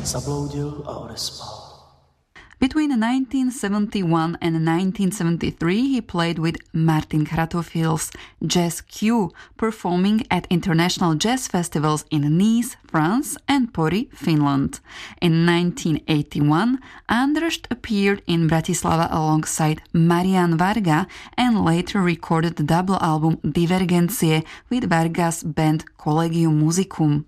zabloudil a odespal. Between 1971 and 1973, he played with Martin Kratochvíl's Jazz Q, performing at international jazz festivals in Nice, France, and Pori, Finland. In 1981, Andršt appeared in Bratislava alongside Marian Varga and later recorded the double album Divergencie with Varga's band Collegium Musicum.